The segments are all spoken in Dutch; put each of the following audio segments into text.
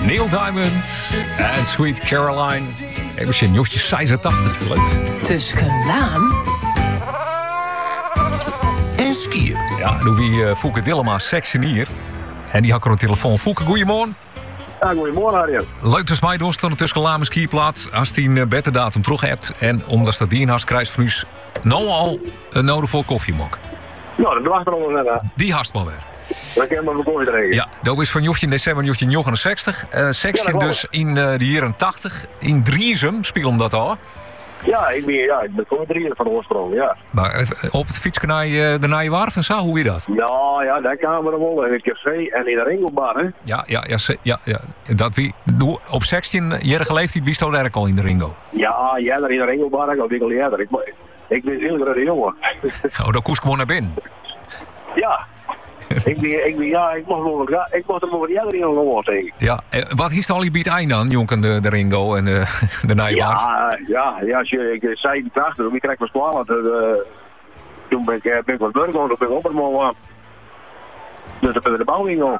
Neil Diamond en Sweet Caroline. Even zijn jongetje 86. Leuk. Tussen Laan en Skier. Ja, nu wie Fouke Dillema seksenier. En die had er een telefoon. Fouke, goeiemorgen. Ja, goedemorgen, Arjen. Leuk dat mij doorstonden tussen Laan en Skierplaats. Als die een betterdatum terug hebt. En omdat dat die in haast krijgt van u nou al een nodig voor koffiemok. Nou, dat wacht er al net. Die haast maar weer. Dan kan je maar koffie drinken. Ja, dat is van Jochtje in december, Jochtje 69. 16 dus in de jaren 80. In Driesem spelen dat al. Ja, ik ben gewoon drieën van oorsprong, ja. Maar op het fietsje naar de Nijenwarf en zo, hoe is dat? Nou ja, daar kwamen we wel in het café en in de Ringelbar, hè. Ja. Dat wie, op 16-jarige leeftijd wist al eigenlijk al in de Ringo. Ja, daar in de Ringelbar, ik al wikkel eerder. Ik ben heel grote jongen. Oh, dan koest gewoon naar binnen. Ja. Ik mocht er wel wat eerder in gewoon tegen. Ja, wat is al die biet eind dan, jonken de Ringo en de Nijenwarf? Ja, als ik zei die krachten, toen kreeg ik mijn squalen. Toen ben ik wat burger, toen ben ik op hem dus dan ben ik de bouw ingegaan.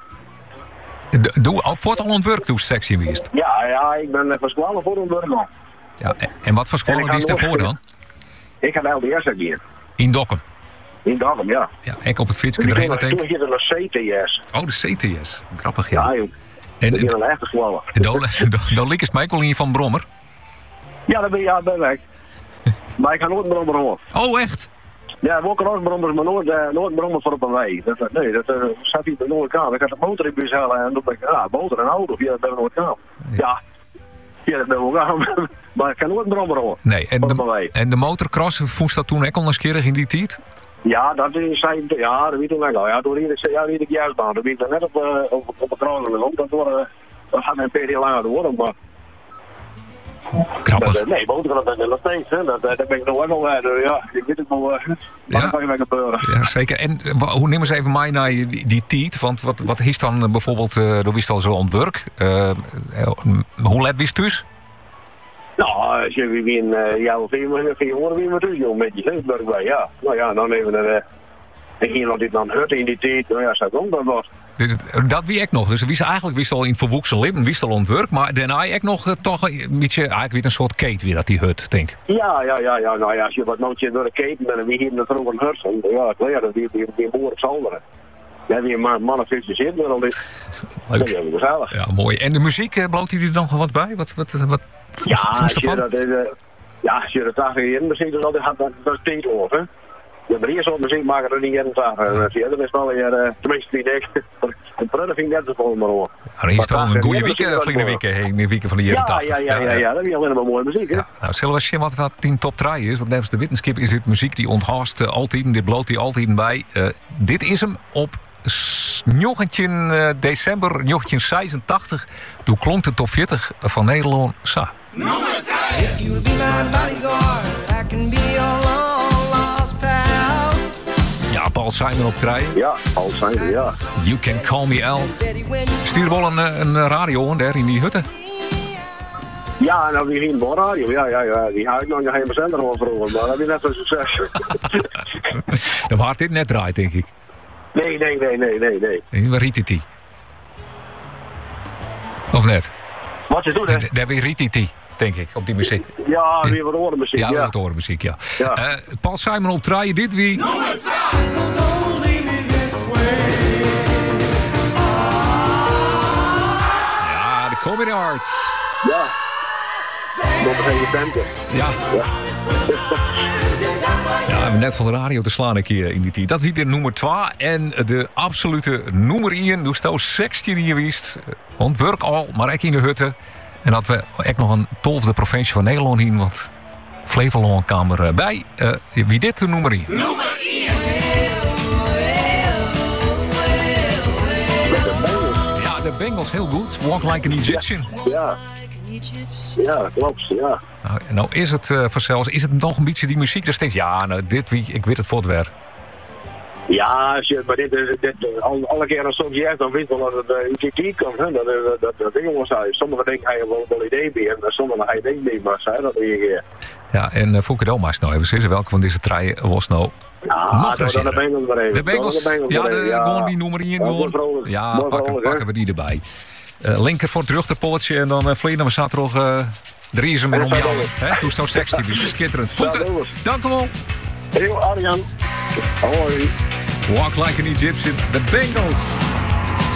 Wordt al een werk toen sexy geweest? Ja, ik ben van squalen voor een burger. Ja, en wat voor squalen is daarvoor dan? Ik ga de LDS hier. In Dokkum? In Dokkum, ja. Ja, ik op het fietsje erheen denk ik. Toen hier de CTS. Oh, de CTS. Grappig, ja. Ja, joh. En dat is een echte squalen. Dan lik is mij wel in van Brommer. Ja, dat ben ik. Maar ik ga nooit Brommer hoor. Oh, echt? Ja, ik ook Brommers, maar nooit Brommer voor op een wei. Dat staat hier bij nooit aan. Ik had de motor in bus halen en dan ben ik, motor en auto, ja, dat ben ik nooit aan. Ja, dat ben ik ook aan. Maar ik ga nooit Brommer hoor. Nee, en de motorcross, voest dat toen ook al eens keer in die tijd? Ja, dat weet ik wel. Ja, toen ried ik juist aan. Toen ben ik net op de kroon om. Dat gaat een periode langer worden, maar... Grappig. Nee, motor dat nog steeds, hè. Dat ben ik nog wel wel. Ja, ik weet het wel. Maar kan je mee gebeuren. Ja, zeker. En hoe neem eens even mij naar die tijd? Want wat is dan bijvoorbeeld, door wist al zo ontwerk? Hoe let wist dus? Nou, als je weer een jaar of 4 horen weer met u, met je zeepburg bij, ja. Nou ja, dan even ik ging nog dit dan hutten in die tijd, nou ja, zou ook dat was. Dus dat wie ik nog. Dus wist al in verwoekse lippen, wist al ontwerk, maar daarna ik nog toch een beetje, eigenlijk weer een soort kate weer dat die hut, denk ik. Ja, nou ja, als je wat nootje door de keten bent en wie hier natuurlijk een hut stond, ja, dat weer behoorlijk zalderen. Ja, die mannen visjes in, maar dan dit. Leuk. Ja, gezellig. Ja, mooi. En de muziek, bloot hij er nog wat bij? Wat ja, als je dat daar in muziek dan had, dat is tijd over, hè. Ja, maar hier soort muziek maken er niet in de dag. Dat is wel weer, tenminste die denk ik, een prullen vind ik net zo vol maar hoor. Er is toch een goede week van de jaren 80. Ja, dat is alleen maar mooie muziek, hè. Ja, nou, zullen we zien wat in top 3 is? Want nevens de Wittenskip is dit muziek die onthaast altijd, dit bloot hij altijd bij. Dit is hem op 19 december 1986. Toen klonk de top 40 van Nederland. If you'll be my bodyguard, I can be your long lost pal. Ja, Paul Simon op 3. Ja, Paul Simon, ja. You Can Call Me Al. Stuur wel een radio daar in die hutten. Ja, nou die ging een radio, ja. Die had ik nog geen zender over, maar dat is net zo'n succes. Dan waard dit net draait, denk ik. Nee. Waar riet die? Of net? Wat ze doen, hè? Daar weer riet die, denk ik, op die muziek. Ja, weer wat orenmuziek, ja. Ja, wat orenmuziek, ja. Paul Simon op 3, dit wie? Ja, de Comedy Arts. Ja. Nog een hele tenten. Ja. Ja, we hebben net van de radio te slaan een keer in die tijd. Dat wie de nummer 2 en de absolute nummer 1. Dus dat 16 hier wist. Ontwerk al, maar ik in de hutten. En dat we echt nog een 12e provincie van Nederland hier. Want Flevoland kwam erbij. Wie dit de nummer 1? Nummer 1! Ja, de Bengals heel goed. Walk like an Egyptian. Ja, klopt, ja. Nou is het vanzelfs, is het nog een beetje die muziek? Dus denk ik weet het voor het weer. Ja, maar dit alle keer als zo'n jazz, dan weet wel dat het UTT komt. Hè? Dat ding was hij. Sommigen denken hij wel idee bij en sommigen hij denkt niet, maar zei dat weer een keer. Ja, en Fouke Delma's nou even zeggen welke van deze drie was nou nog de Bengals maar even. De Bengals, gewoon die nummer 1. Ja, pakken we die erbij. linker voor het rechterpoortje en dan vliegen we zaterdag drieën met om jou. Toen is het 16, dus schitterend. Fouke, dank u wel. Heel Arjan. Hoi. Walk like an Egyptian, the Bengals.